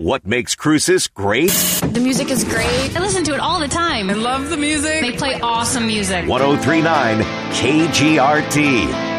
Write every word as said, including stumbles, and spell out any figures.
What makes Cruces great? The music is great. I listen to it all the time. I love the music. They play awesome music. ten thirty-nine K G R T.